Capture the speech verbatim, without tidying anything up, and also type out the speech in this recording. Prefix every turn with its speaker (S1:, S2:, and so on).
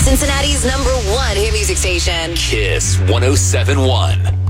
S1: Cincinnati's number one hit music station.
S2: Kiss one oh seven point one.